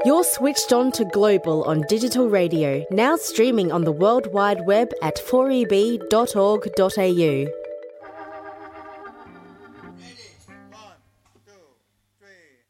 You're switched on to Global on digital radio, now streaming on the World Wide Web at 4eb.org.au.